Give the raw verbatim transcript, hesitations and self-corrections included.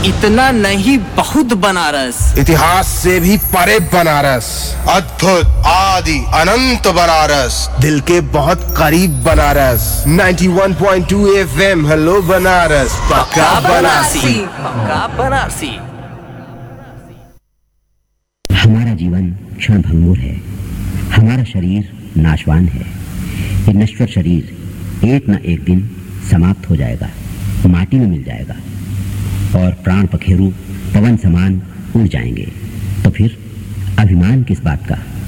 इतना नहीं, बहुत बनारस। इतिहास से भी परे बनारस, अद्भुत आदि अनंत बनारस, दिल के बहुत करीब बनारस। इक्यानवे पॉइंट दो एफएम, हेलो बनारस, पक्का बनारसी, पक्का बनारसी। हमारा जीवन क्षणभंगुर है, हमारा शरीर नाशवान है। ये नश्वर शरीर एक न एक दिन समाप्त हो जाएगा, माटी में मिल जाएगा और प्राण पखेरु पवन समान उड़ जाएंगे। तो फिर अभिमान किस बात का?